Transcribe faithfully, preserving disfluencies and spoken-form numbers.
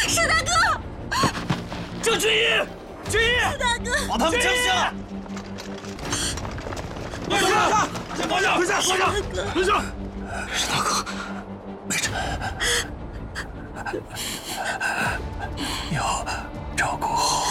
沈大哥， 郑俊义，俊义， 沈大哥， 把他们枪下！放下！先放下！放下！放下！放下！ 沈大哥，没事，要照顾好